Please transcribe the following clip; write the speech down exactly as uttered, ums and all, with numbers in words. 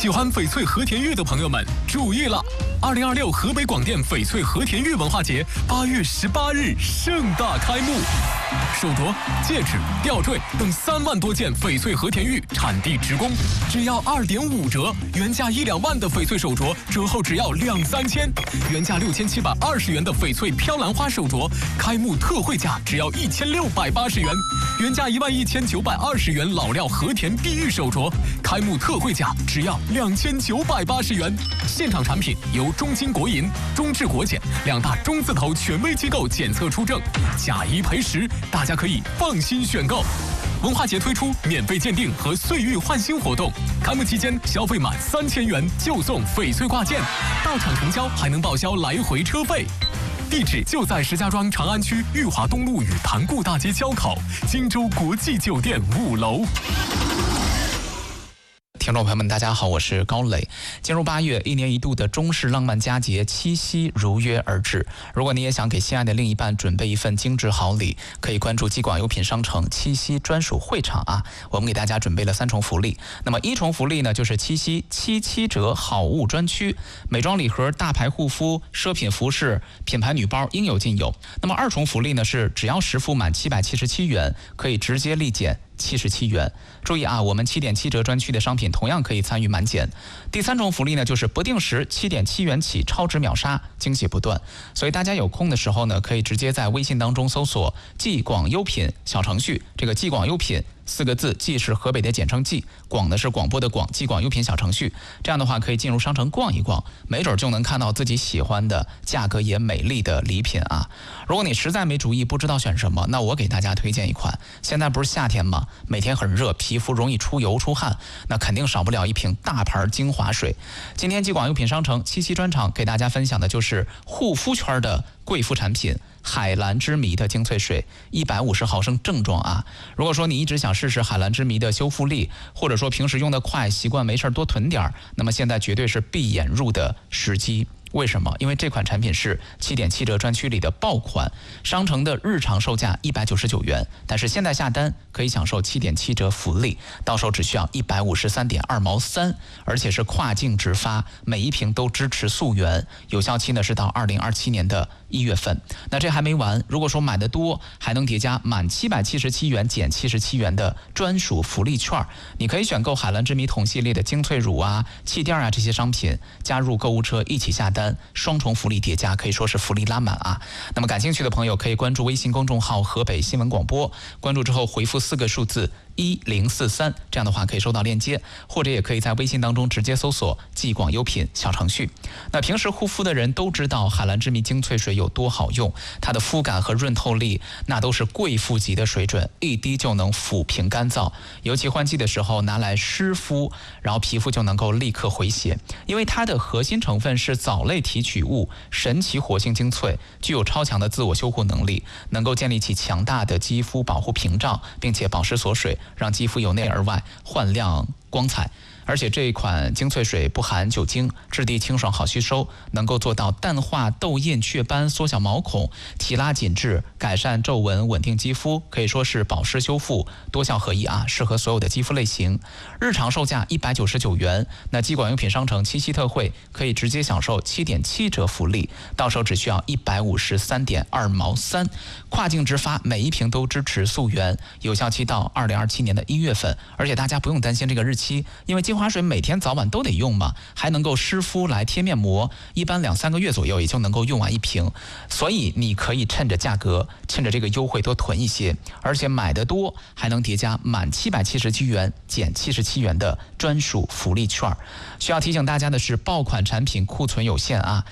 喜欢翡翠和田玉的朋友们注意了！二零二六河北广电翡翠和田玉文化节八月十八日盛大开幕，手镯、戒指、吊坠等三万多件翡翠和田玉产地直供，只要二点五折，原价一两万的翡翠手镯折后只要两三千，原价六千七百二十元的翡翠飘兰花手镯，开幕特惠价只要一千六百八十元，原价一万一千九百二十元老料和田碧玉手镯，开幕特惠价只要两千九百八十元。现场产品由中金国银、中智国检两大中字头权威机构检测出证，假一赔十，大家可以放心选购。文化节推出免费鉴定和岁玉换新活动，开幕期间消费满三千元就送翡翠挂件，到场成交还能报销来回车费。地址就在石家庄长安区裕华东路与潭固大街交口，荆州国际酒店五楼。 听众朋友们，大家好，我是高磊。进入八月，一年一度的中式浪漫佳节七夕如约而至。如果你也想给心爱的另一半准备一份精致好礼，可以关注寄广优品商城七夕专属会场啊！我们给大家准备了三重福利。那么一重福利呢，就是七夕七七折好物专区，美妆礼盒、大牌护肤、奢品服饰、品牌女包应有尽有。那么二重福利呢，是只要实付满七百七十七元，可以直接立减七十七元。注意啊，我们七点七折专区的商品同样可以参与满减。第三种福利呢，就是不定时七点七元起超值秒杀，惊喜不断。所以大家有空的时候呢，可以直接在微信当中搜索寄广优品小程序，这个寄广优品四个字，寄是河北的简称寄，广呢是广播的广，寄广优品小程序。这样的话可以进入商城逛一逛，没准就能看到自己喜欢的、价格也美丽的礼品啊。如果你实在没主意，不知道选什么，那我给大家推荐一款。现在不是夏天吗？每天很热，皮肤容易出油出汗，那肯定少不了一瓶大牌精华水。今天寄广优品商城七夕专场给大家分享的就是护肤圈的贵妇产品海蓝之谜的精粹水，一百五十毫升正装啊。如果说你一直想试试海蓝之谜的修复力，或者说平时用得快，习惯没事多囤点，那么现在绝对是闭眼入的时机。为什么？因为这款产品是七点七折专区里的爆款，商城的日常售价一百九十九元，但是现在下单可以享受七点七折福利，到手只需要一百五十三点二毛三，而且是跨境直发，每一瓶都支持溯源，有效期呢是到二零二七年的一月份。那这还没完，如果说买的多，还能叠加满七百七十七元减七十七元的专属福利券，你可以选购海蓝之谜桶系列的精粹乳啊、气垫啊这些商品，加入购物车一起下单。双重福利叠加，可以说是福利拉满啊！那么感兴趣的朋友可以关注微信公众号河北新闻广播，关注之后回复四个数字一零四三，这样的话可以收到链接，或者也可以在微信当中直接搜索寄广优品小程序。那平时护肤的人都知道海蓝之谜精粹水有多好用，它的肤感和润透力那都是贵妇级的水准，一滴就能抚平干燥，尤其换季的时候拿来湿敷，然后皮肤就能够立刻回血。因为它的核心成分是藻类提取物神奇活性精粹，具有超强的自我修护能力，能够建立起强大的肌肤保护屏障，并且保湿锁水，让肌肤由内而外焕亮光彩。而且这一款精粹水不含酒精，质地清爽好吸收，能够做到淡化痘印雀斑，缩小毛孔，提拉紧致，改善皱纹，稳定肌肤，可以说是保湿修复多效合一啊，适合所有的肌肤类型。日常售价一百九十九元，那寄广优品商城七夕特惠可以直接享受七点七折福利，到手只需要一百五十三点二毛三，跨境直发，每一瓶都支持溯源，有效期到二零二七年的一月份。而且大家不用担心这个日期，因为精华水每天早晚都得用嘛，还能够湿敷来贴面膜，一般两三个月左右也就能够用完一瓶，所以你可以趁着价格，趁着这个优惠多囤一些，而且买的多还能叠加满七百七十七元减七十七元的专属福利券。需要提醒大家的是，爆款产品库存有限啊。